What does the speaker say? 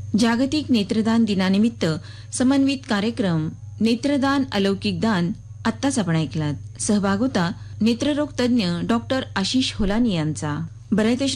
जागतिक नेत्रदान दिनानिमित्त समन्वित कार्यक्रम नेत्रदान अलौकिक दान आत्ताच आपण ऐकलात. सहभाग होता नेत्ररोग तज्ञ डॉक्टर आशिष होलानी यांचा. बरं